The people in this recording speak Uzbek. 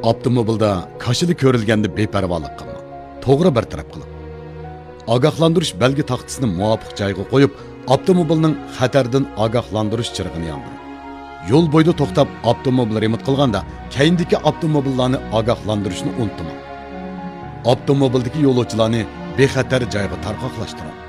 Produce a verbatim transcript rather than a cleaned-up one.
Avtomobilda kaşıda ko'rilganda beparvolik qilma. To'g'ri bartaraf qiling. Ogohlantirish belgi taxtasini muvofiq joyga qo'yib, avtomobilning xatardan ogohlantirish chirig'ini yondiring. Yo'l bo'yida to'xtab avtomobil remont qilganda, keyindagi avtomobillarni ogohlantirishni unutmang. Avtomobildagi yo'lovchilarni bexatar joyga tarqoqlashtiring.